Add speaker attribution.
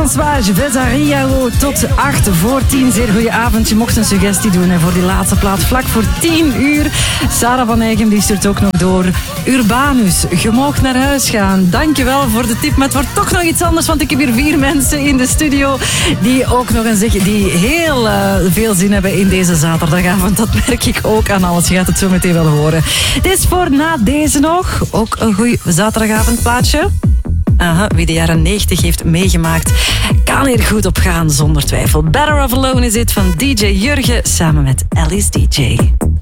Speaker 1: François Vezariago tot 8 voor 10. Zeer goeie avond. Je mocht een suggestie doen voor die laatste plaat. Vlak voor 10 uur. Sarah van Egem die stuurt ook nog door. Urbanus, je mag naar huis gaan. Dankjewel voor de tip. Maar het wordt toch nog iets anders, want ik heb hier 4 mensen in de studio die ook nog eens zeggen, die heel veel zin hebben in deze zaterdagavond. Dat merk ik ook aan alles. Je gaat het zo meteen wel horen. Dit is voor na deze nog. Ook een goed zaterdagavondplaatje. Aha, wie de jaren 90 heeft meegemaakt, kan hier goed op gaan, zonder twijfel. Better Off Alone is dit van DJ Jurgen samen met Alice DJ.